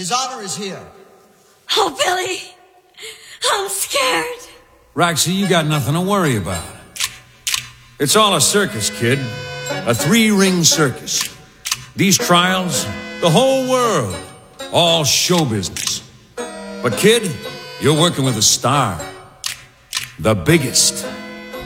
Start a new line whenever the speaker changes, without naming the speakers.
His Honor is here.
Oh, Billy, I'm scared.
Roxy, you got nothing to worry about. It's all a circus, kid. A 3-ring circus. These trials, the whole world, all show business. But kid, you're working with a star. The biggest.